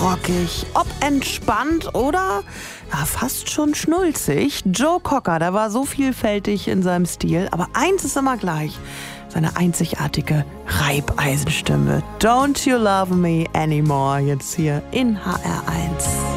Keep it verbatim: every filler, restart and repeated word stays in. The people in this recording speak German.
rockig, ob entspannt oder ja, fast schon schnulzig. Joe Cocker, der war so vielfältig in seinem Stil, aber eins ist immer gleich: seine einzigartige Reibeisenstimme. Don't You Love Me Anymore, jetzt hier in H R eins.